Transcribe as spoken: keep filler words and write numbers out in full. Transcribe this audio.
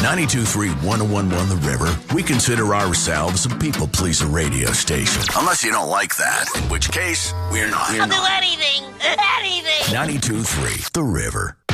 ninety-two point three, one oh one point one The River, we consider ourselves a people-pleaser radio station. Unless you don't like that, in which case, we're not. I'll do anything, anything. ninety-two point three The River.